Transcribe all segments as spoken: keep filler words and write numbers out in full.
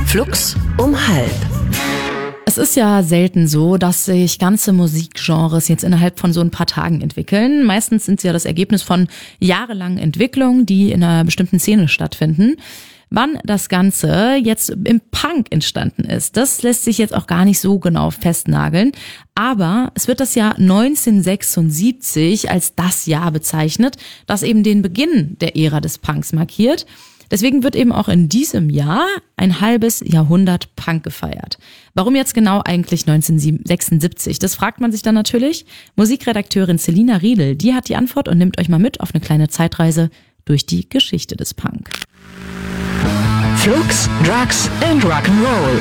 Flux um halb. Es ist ja selten so, dass sich ganze Musikgenres jetzt innerhalb von so ein paar Tagen entwickeln. Meistens sind sie ja das Ergebnis von jahrelangen Entwicklungen, die in einer bestimmten Szene stattfinden. Wann das Ganze jetzt im Punk entstanden ist, das lässt sich jetzt auch gar nicht so genau festnageln. Aber es wird das Jahr neunzehnhundertsechsundsiebzig als das Jahr bezeichnet, das eben den Beginn der Ära des Punks markiert. Deswegen wird eben auch in diesem Jahr ein halbes Jahrhundert Punk gefeiert. Warum jetzt genau eigentlich neunzehnhundertsechsundsiebzig? Das fragt man sich dann natürlich. Musikredakteurin Selina Riedel, die hat die Antwort und nimmt euch mal mit auf eine kleine Zeitreise durch die Geschichte des Punk. Flux, Drugs and Rock'n'Roll.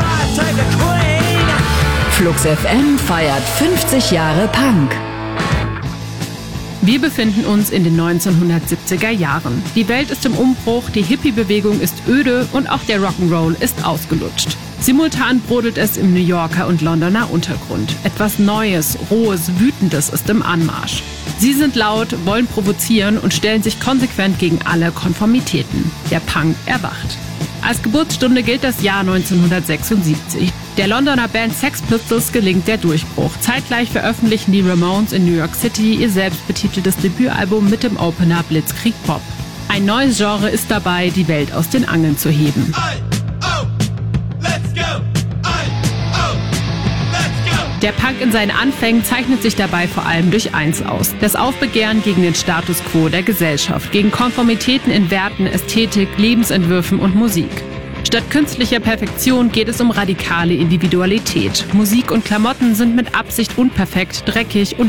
Flux F M feiert fünfzig Jahre Punk. Wir befinden uns in den neunzehnhundertsiebziger Jahren. Die Welt ist im Umbruch, die Hippie-Bewegung ist öde und auch der Rock'n'Roll ist ausgelutscht. Simultan brodelt es im New Yorker und Londoner Untergrund. Etwas Neues, Rohes, Wütendes ist im Anmarsch. Sie sind laut, wollen provozieren und stellen sich konsequent gegen alle Konformitäten. Der Punk erwacht. Als Geburtsstunde gilt das Jahr neunzehnhundertsechsundsiebzig. Der Londoner Band Sex Pistols gelingt der Durchbruch. Zeitgleich veröffentlichen die Ramones in New York City ihr selbstbetiteltes Debütalbum mit dem Opener Blitzkrieg Pop. Ein neues Genre ist dabei, die Welt aus den Angeln zu heben. Der Punk in seinen Anfängen zeichnet sich dabei vor allem durch eins aus: das Aufbegehren gegen den Status quo der Gesellschaft, gegen Konformitäten in Werten, Ästhetik, Lebensentwürfen und Musik. Statt künstlicher Perfektion geht es um radikale Individualität. Musik und Klamotten sind mit Absicht unperfekt, dreckig und